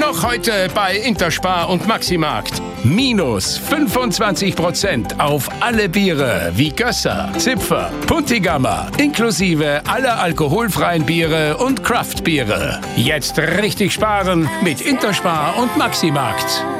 Noch heute bei Interspar und Maximarkt. Minus 25% auf alle Biere wie Gösser, Zipfer, Puntigammer, inklusive aller alkoholfreien Biere und Craftbiere. Jetzt richtig sparen mit Interspar und Maximarkt.